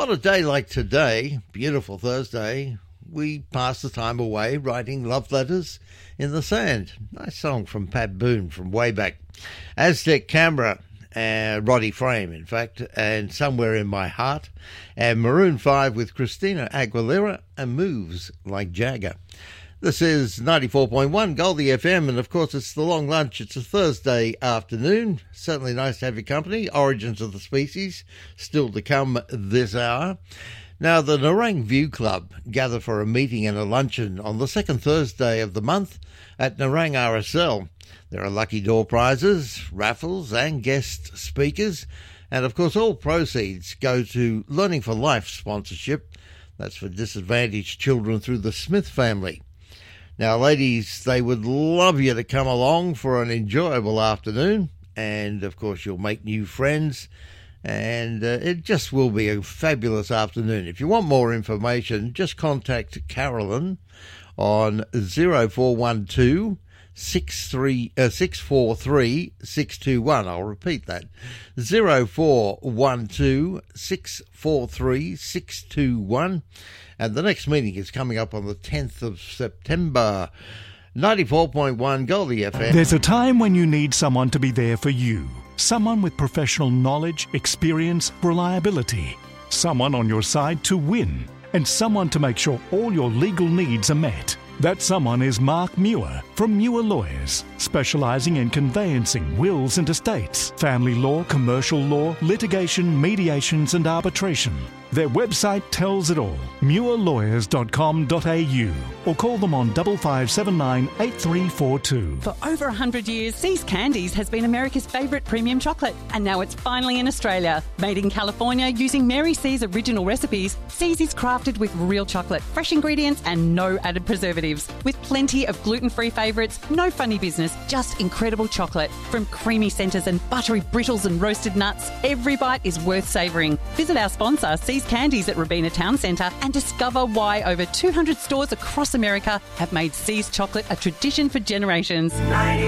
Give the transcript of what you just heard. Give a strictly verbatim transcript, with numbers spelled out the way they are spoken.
On a day like today, beautiful Thursday, we pass the time away writing love letters in the sand. Nice song from Pat Boone from way back. Aztec Camera, uh, Roddy Frame, in fact, and Somewhere in My Heart, and Maroon five with Christina Aguilera and Moves Like Jagger. This is ninety-four point one Goldie F M, and of course it's the long lunch. It's a Thursday afternoon. Certainly nice to have your company. Origins of the Species still to come this hour. Now, the Nerang View Club gather for a meeting and a luncheon on the second Thursday of the month at Nerang R S L. There are lucky door prizes, raffles and guest speakers, and of course all proceeds go to Learning for Life sponsorship. That's for disadvantaged children through the Smith family. Now, ladies, they would love you to come along for an enjoyable afternoon, and of course you'll make new friends, and uh, it just will be a fabulous afternoon. If you want more information, just contact Carolyn on zero four one two, six four three, six two one. I'll repeat that, zero four one two, six four three, six two one. And the next meeting is coming up on the tenth of September. ninety-four point one Goldie F M. There's a time when you need someone to be there for you. Someone with professional knowledge, experience, reliability. Someone on your side to win. And someone to make sure all your legal needs are met. That someone is Mark Muir from Muir Lawyers, specialising in conveyancing wills and estates, family law, commercial law, litigation, mediations and arbitration. Their website tells it all, muir lawyers dot com dot a u, or call them on five five seven nine, eight three four two. For over one hundred years, See's Candies has been America's favourite premium chocolate, and now it's finally in Australia. Made in California using Mary C's original recipes, See's is crafted with real chocolate, fresh ingredients and no added preservatives. With plenty of gluten-free favourites, no funny business, just incredible chocolate. From creamy centres and buttery brittles and roasted nuts, every bite is worth savouring. Visit our sponsor, See's Candies at Robina Town Centre, and discover why over two hundred stores across America have made See's chocolate a tradition for generations.